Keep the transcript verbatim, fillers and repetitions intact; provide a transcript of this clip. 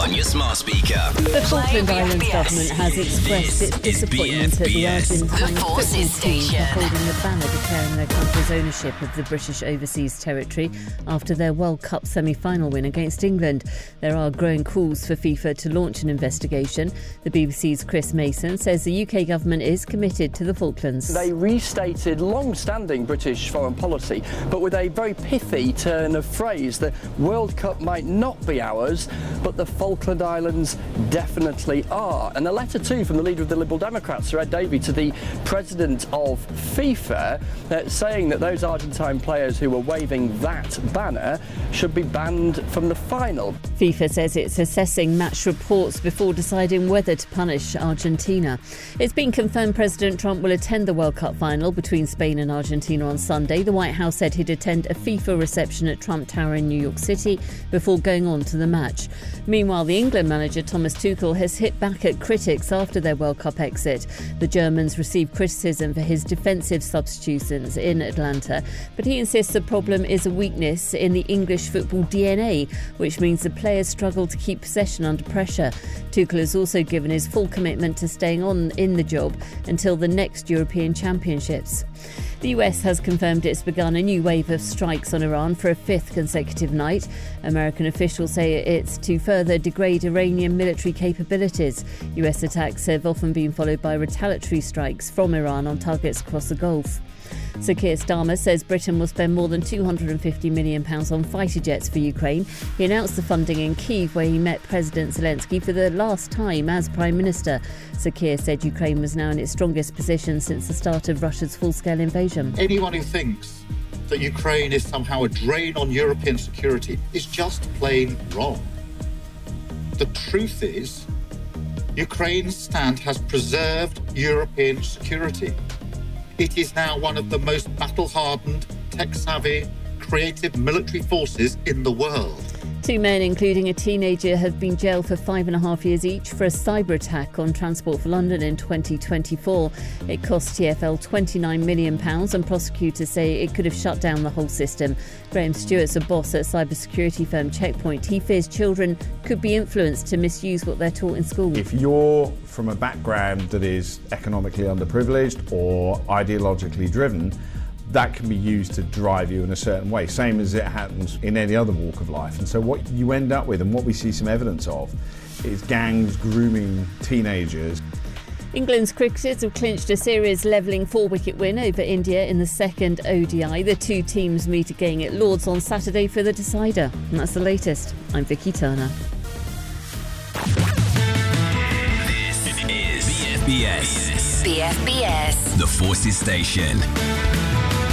on your smart speaker. The Falkland Islands government has expressed its disappointment at the Argentine football team for holding the banner declaring their country's ownership of the British overseas territory after their World Cup semi-final win against England. There are growing calls for FIFA to launch an investigation. The B B C's Chris Mason says the U K government is committed to the Falklands. They restated long-standing British foreign policy, but with a very pithy turn of phrase. The World Cup might not be ours, but the Falkland Islands definitely are. And a letter too from the leader of the Liberal Democrats, Sir Ed Davey, to the president of FIFA, uh, saying that those Argentine players who were waving that banner should be banned from the final. FIFA says it's assessing match reports before deciding whether to punish Argentina. It's been confirmed President Trump will attend the World Cup final between Spain and Argentina on Sunday. The White House said he'd attend a FIFA reception at Trump Tower in New York City before going on to the match. Meanwhile, the England manager Thomas Tuchel has hit back at critics after their World Cup exit. The Germans received criticism for his defensive substitutions in Atlanta, but he insists the problem is a weakness in the English football D N A, which means the players struggle to keep possession under pressure. Tuchel has also given his full commitment to staying on in the job until the next European Championships. The U S has confirmed it's begun a new wave of strikes on Iran for a fifth consecutive night. American officials say it's to further degrade Iranian military capabilities. U S attacks have often been followed by retaliatory strikes from Iran on targets across the Gulf. Sir Keir Starmer says Britain will spend more than two hundred fifty million pounds on fighter jets for Ukraine. He announced the funding in Kyiv, where he met President Zelensky for the last time as Prime Minister. Sir Keir said Ukraine was now in its strongest position since the start of Russia's full-scale invasion. Anyone who thinks that Ukraine is somehow a drain on European security is just plain wrong. The truth is, Ukraine's stand has preserved European security. It is now one of the most battle-hardened, tech-savvy, creative military forces in the world. Two men, including a teenager, have been jailed for five and a half years each for a cyber attack on Transport for London in twenty twenty-four. It cost T F L twenty-nine million pounds and prosecutors say it could have shut down the whole system. Graham Stewart's a boss at cybersecurity firm Checkpoint. He fears children could be influenced to misuse what they're taught in school. If you're from a background that is economically underprivileged or ideologically driven, that can be used to drive you in a certain way, same as it happens in any other walk of life. And so what you end up with, and what we see some evidence of, is gangs grooming teenagers. England's cricketers have clinched a series levelling four-wicket win over India in the second O D I. The two teams meet again at Lords on Saturday for the decider. And that's the latest. I'm Vicky Turner. This is B F B S. B F B S. The Forces Station.